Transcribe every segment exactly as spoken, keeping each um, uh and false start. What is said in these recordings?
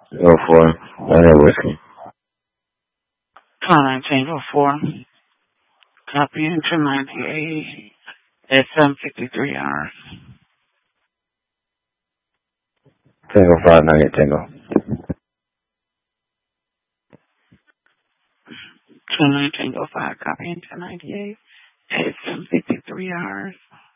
Oh, four. I know whiskey. Connor Tango four. Copy into ninety-eight at seven fifty-three hours. Tango five ninety-eight Tango. two nine Tango five. Copy into ninety-eight at seven fifty-three hours.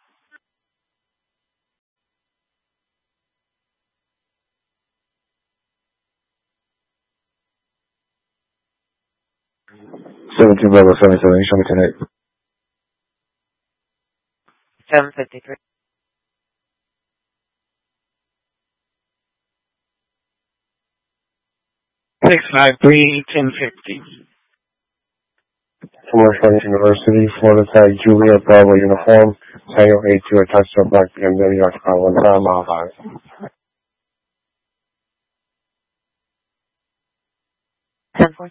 seventeen Bravo seventy-seven. You show me tonight. seven fifty-three. six five three ten fifty. Commerce French University, Florida Tag, Juliet Bravo Uniform, Tango eight two, a touchdown Black B M W, occupy one time, mile five. ten four.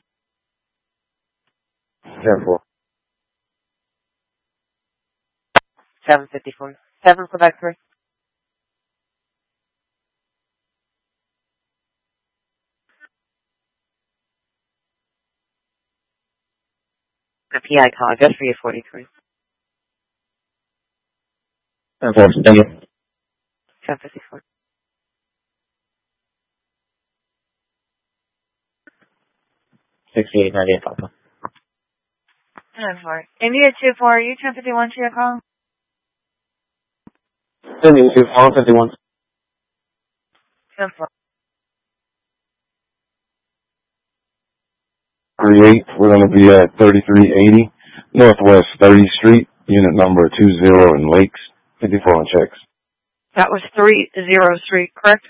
ten four. seven fifty-four. seven Quebec three. The P I call, just for you, forty-three. ten four, thank you. seven fifty-four. sixty-eight ninety-eight Papa. ten four. India two four, you ten fifty-one to your call? Sending to four fifty-one. ten four. three eight, we're going to be at thirty-three eighty, Northwest thirtieth Street, unit number two zero in Lakes, fifty-four on checks. That was three zero Street, correct?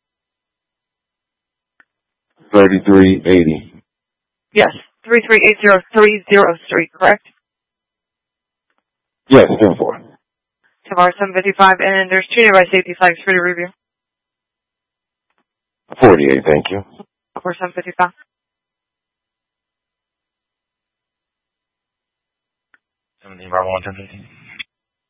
thirty-three eighty. Yes. three three eight zero three zero Street, correct? Yes, ten four. Tomorrow seven fifty-five, and there's two nearby safety flags for the review. forty-eight, thank you. For seven fifty-five. seventeen Bravo one ten fifteen.